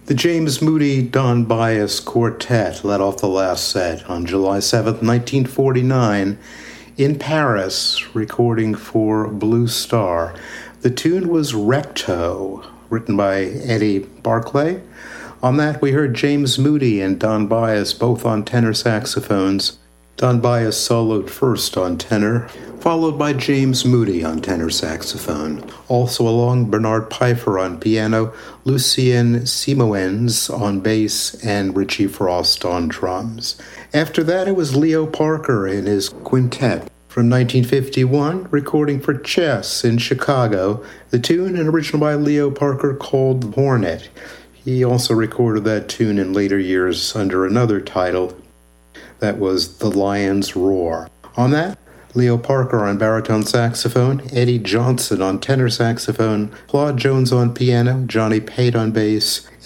The James Moody Don Byas Quartet led off the last set on July 7th, 1949, in Paris, recording for Blue Star. The tune was Recto, written by Eddie Barclay. On that, we heard James Moody and Don Byas both on tenor saxophones. Don Byas soloed first on tenor, followed by James Moody on tenor saxophone. Also along, Bernard Pfeiffer on piano, Lucien Simoens on bass, and Richie Frost on drums. After that, it was Leo Parker in his quintet. From 1951, recording for Chess in Chicago, the tune, an original by Leo Parker, called Hornet. He also recorded that tune in later years under another title. That was The Lion's Roar. On that, Leo Parker on baritone saxophone, Eddie Johnson on tenor saxophone, Claude Jones on piano, Johnny Pate on bass,